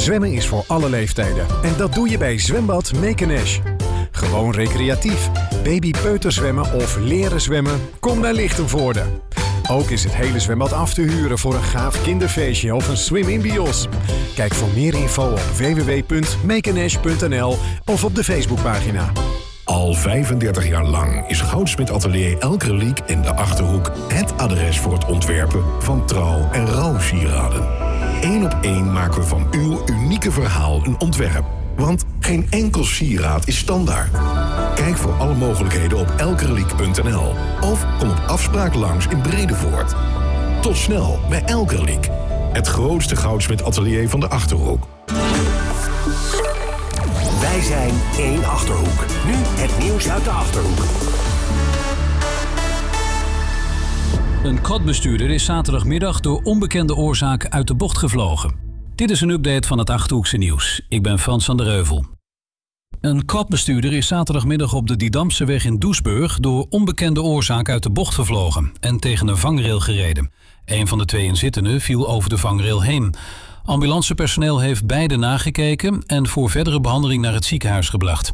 Zwemmen is voor alle leeftijden. En dat doe je bij Zwembad Mekenesh. Gewoon recreatief. Baby-peuterzwemmen of leren zwemmen? Kom naar Lichtenvoorde. Ook is het hele zwembad af te huren voor een gaaf kinderfeestje of een swim-in-bios. Kijk voor meer info op www.mekenesh.nl of op de Facebookpagina. Al 35 jaar lang is Goudsmit Atelier Elk Reliek in de Achterhoek het adres voor het ontwerpen van trouw- en rouwsieraden. 1 op 1 maken we van uw unieke verhaal een ontwerp. Want geen enkel sieraad is standaard. Kijk voor alle mogelijkheden op elkreliek.nl of kom op afspraak langs in Bredevoort. Tot snel bij Elk Reliek, het grootste Goudsmit Atelier van de Achterhoek. Wij zijn 1 Achterhoek. Nu het nieuws uit de Achterhoek. Een quadbestuurder is zaterdagmiddag door onbekende oorzaak uit de bocht gevlogen. Dit is een update van het Achterhoekse nieuws. Ik ben Frans van der Heuvel. Een quadbestuurder is zaterdagmiddag op de Didamseweg in Doesburg door onbekende oorzaak uit de bocht gevlogen en tegen een vangrail gereden. Een van de 2 inzittenden viel over de vangrail heen. Ambulancepersoneel heeft beide nagekeken en voor verdere behandeling naar het ziekenhuis gebracht.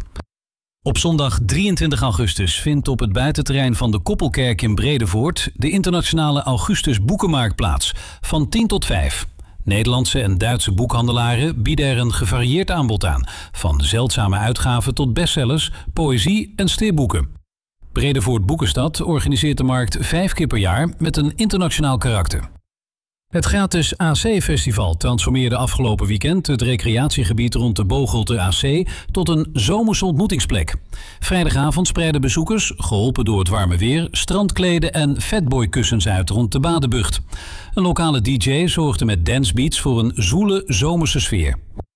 Op zondag 23 augustus vindt op het buitenterrein van de Koppelkerk in Bredevoort de internationale Augustus Boekenmarkt plaats, van 10 tot 5. Nederlandse en Duitse boekhandelaren bieden er een gevarieerd aanbod aan, van zeldzame uitgaven tot bestsellers, poëzie en steerboeken. Bredevoort Boekenstad organiseert de markt 5 keer per jaar met een internationaal karakter. Het gratis AC-festival transformeerde afgelopen weekend het recreatiegebied rond de Bogelte AC tot een zomerse ontmoetingsplek. Vrijdagavond spreidden bezoekers, geholpen door het warme weer, strandkleden en fatboykussens uit rond de Badenbucht. Een lokale DJ zorgde met dancebeats voor een zoele zomerse sfeer.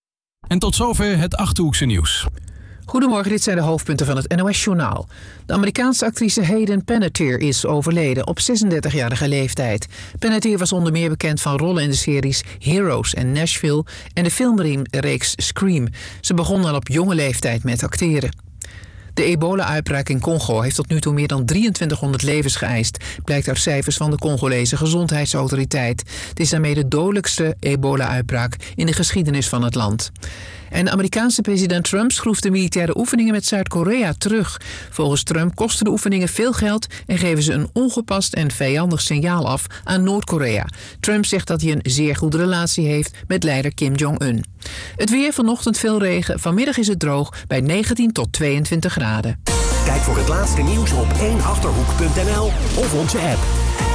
En tot zover het Achterhoekse nieuws. Goedemorgen, dit zijn de hoofdpunten van het NOS-journaal. De Amerikaanse actrice Hayden Panettiere is overleden op 36-jarige leeftijd. Panettiere was onder meer bekend van rollen in de series Heroes en Nashville en de filmreeks Scream. Ze begon al op jonge leeftijd met acteren. De ebola-uitbraak in Congo heeft tot nu toe meer dan 2300 levens geëist, blijkt uit cijfers van de Congolese Gezondheidsautoriteit. Het is daarmee de dodelijkste ebola-uitbraak in de geschiedenis van het land. En de Amerikaanse president Trump schroeft de militaire oefeningen met Zuid-Korea terug. Volgens Trump kosten de oefeningen veel geld en geven ze een ongepast en vijandig signaal af aan Noord-Korea. Trump zegt dat hij een zeer goede relatie heeft met leider Kim Jong-un. Het weer, vanochtend veel regen, vanmiddag is het droog bij 19 tot 22 graden. Kijk voor het laatste nieuws op 1achterhoek.nl of onze app.